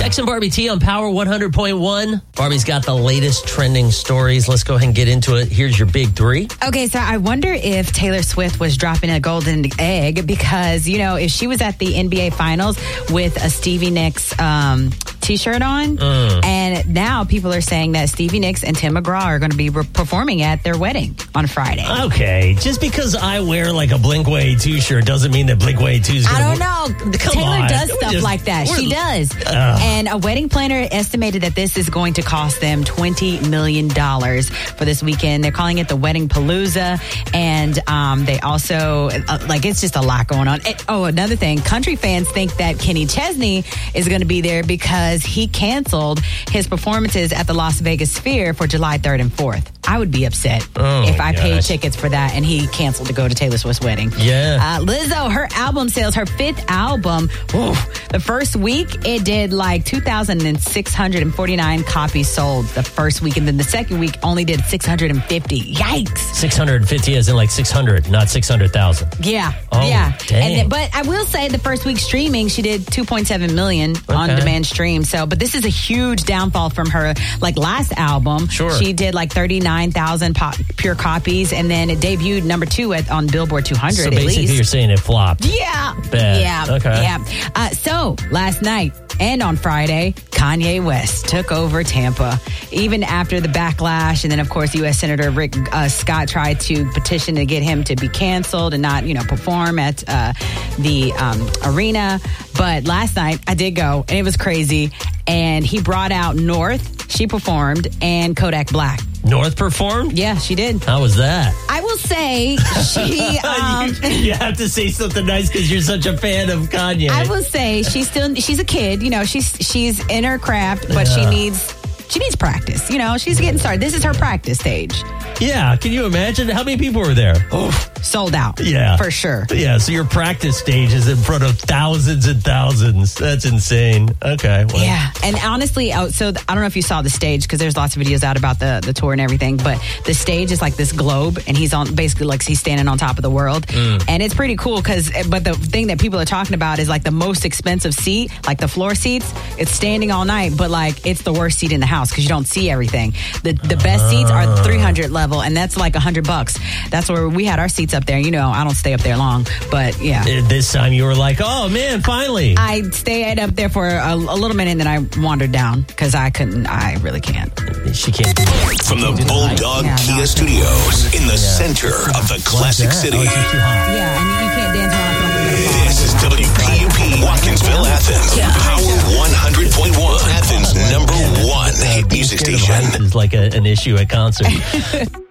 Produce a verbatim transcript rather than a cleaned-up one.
Lex and Barbie T on Power one hundred point one. Barbie's got the latest trending stories. Let's go ahead and get into it. Here's your big three. Okay, so I wonder if Taylor Swift was dropping a golden egg because, you know, if she was at the N B A Finals with a Stevie Nicks um, T-shirt on, mm. and now people are saying that Stevie Nicks and Tim McGraw are going to be re- performing at their wedding on Friday. Okay, just because I wear like a Blink one eighty-two shirt doesn't mean that Blink one eighty-two is going to... I don't know. Come Taylor on. does stuff just, like that. She does. Uh, and a wedding planner estimated that this is going to cost them twenty million dollars for this weekend. They're calling it the Wedding Palooza. And um, they also, uh, like, it's just a lot going on. It, oh, another thing. Country fans think that Kenny Chesney is going to be there because he canceled his performances at the Las Vegas Sphere for July third and fourth. I would be upset oh if I gosh. paid tickets for that and he canceled to go to Taylor Swift's wedding. Yeah. Uh, Lizzo, her album sales, her fifth album, whew, the first week it did like two thousand six hundred forty-nine copies sold the first week. And then the second week only did six hundred fifty. Yikes. six hundred fifty as in like six hundred, not six hundred thousand. Yeah. Oh, yeah. dang. And then, but I will say the first week streaming, she did two point seven million okay. on demand stream. So, but this is a huge downfall from her like last album. Sure. She did like thirty-nine thousand pop, pure copies, and then it debuted number two at, on Billboard two hundred. So at basically least. You're saying it flopped. Yeah. Bad. Yeah. Okay. Yeah. Uh, so last night and on Friday, Kanye West took over Tampa. Even after the backlash, and then of course U S Senator Rick uh, Scott tried to petition to get him to be canceled and not, you know, perform at uh, the um, arena. But last night I did go, and it was crazy. And he brought out North. She performed, and Kodak Black. North performed? Yeah, she did. How was that? I will say she... Um, you, you have to say something nice because you're such a fan of Kanye. I will say she's still... She's a kid. You know, she's she's in her craft, but yeah. she needs... She needs practice. You know, she's getting started. This is her practice stage. Yeah. Can you imagine how many people were there? Oh, sold out. Yeah. For sure. Yeah. So your practice stage is in front of thousands and thousands. That's insane. Okay. Well. Yeah. And honestly, so I don't know if you saw the stage because there's lots of videos out about the, the tour and everything, but the stage is like this globe and he's on basically like he's standing on top of the world. Mm. And it's pretty cool because, but the thing that people are talking about is like the most expensive seat, like the floor seats, it's standing all night, but like it's the worst seat in the house because you don't see everything. The the best uh. seats are the three hundred level, and that's like one hundred bucks. That's where we had our seats up there. You know, I don't stay up there long, but yeah. This time you were like, oh man, finally. I stayed up there for a, a little minute and then I wandered down because I couldn't, I really can't. She can't. From the Bulldog yeah, Kia no. Studios in the yeah. center of the classic city. Oh, yeah, and you can't dance around. This is W P U P Watkinsville, Athens. Yeah. Power one hundred point one, Athens' number one hit music station. Is like a, an issue at concerts.